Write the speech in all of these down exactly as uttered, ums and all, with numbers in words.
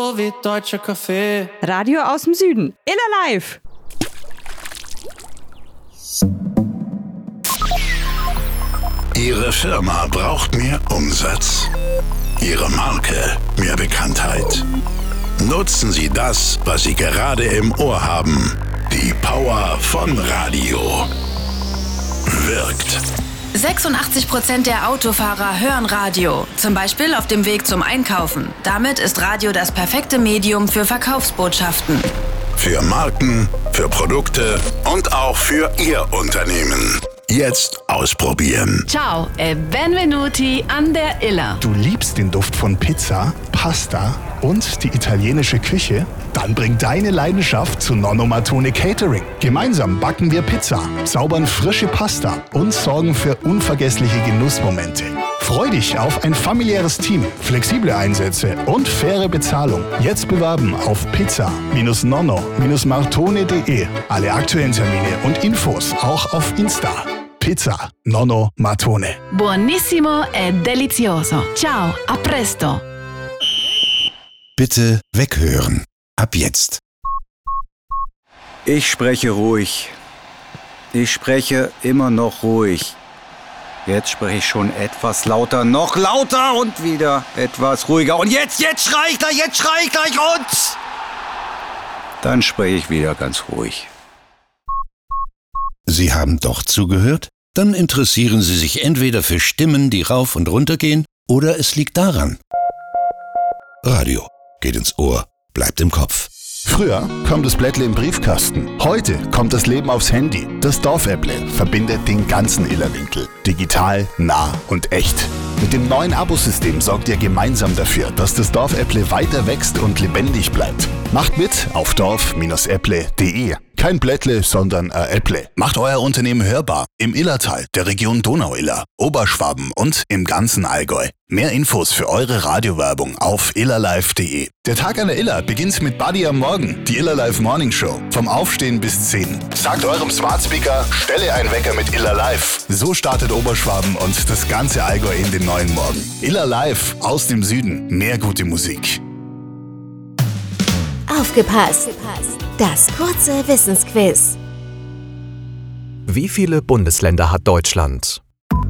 wie deutscher Kaffee. Radio aus dem Süden. Iller Live. Ihre Firma braucht mehr Umsatz. Ihre Marke mehr Bekanntheit. Nutzen Sie das, was Sie gerade im Ohr haben. Die Power von Radio. Wirkt. sechsundachtzig Prozent der Autofahrer hören Radio, zum Beispiel auf dem Weg zum Einkaufen. Damit ist Radio das perfekte Medium für Verkaufsbotschaften. Für Marken, für Produkte und auch für Ihr Unternehmen. Jetzt ausprobieren. Ciao e benvenuti an der Iller. Du liebst den Duft von Pizza, Pasta und die italienische Küche? Dann bring deine Leidenschaft zu Nonno Mattone Catering. Gemeinsam backen wir Pizza, zaubern frische Pasta und sorgen für unvergessliche Genussmomente. Freu dich auf ein familiäres Team, flexible Einsätze und faire Bezahlung. Jetzt bewerben auf pizza nonno martone punkt de. Alle aktuellen Termine und Infos auch auf Insta. Pizza Nonno Mattone. Buonissimo e delizioso. Ciao, a presto. Bitte weghören. Ab jetzt. Ich spreche ruhig. Ich spreche immer noch ruhig. Jetzt spreche ich schon etwas lauter, noch lauter und wieder etwas ruhiger. Und jetzt, jetzt schrei ich gleich, jetzt schrei ich gleich und... Dann spreche ich wieder ganz ruhig. Sie haben doch zugehört? Dann interessieren Sie sich entweder für Stimmen, die rauf und runter gehen, oder es liegt daran. Radio geht ins Ohr, bleibt im Kopf. Früher kam das Blättle im Briefkasten. Heute kommt das Leben aufs Handy. Das Dorfäpple verbindet den ganzen Illerwinkel. Digital, nah und echt. Mit dem neuen Abosystem sorgt ihr gemeinsam dafür, dass das Dorfäpple weiter wächst und lebendig bleibt. Macht mit auf dorf Äpple punkt de. Kein Blättle, sondern ein Äpple. Macht euer Unternehmen hörbar im Illertal, der Region Donau-Iller, Oberschwaben und im ganzen Allgäu. Mehr Infos für eure Radiowerbung auf illerlive punkt de. Der Tag an der Iller beginnt mit Buddy am Morgen, die Illerlive Morning Show. Vom Aufstehen bis zehn. Sagt eurem Smart Speaker, stelle einen Wecker mit Illerlive. So startet Oberschwaben und das ganze Allgäu in den neuen Morgen. Illerlive aus dem Süden. Mehr gute Musik. Aufgepasst! Das kurze Wissensquiz. Wie viele Bundesländer hat Deutschland?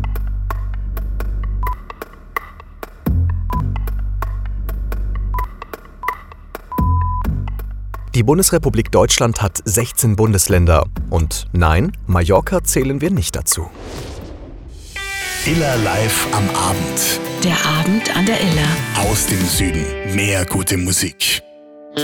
Die Bundesrepublik Deutschland hat sechzehn Bundesländer. Und nein, Mallorca zählen wir nicht dazu. Iller Live am Abend. Der Abend an der Iller. Aus dem Süden. Mehr gute Musik.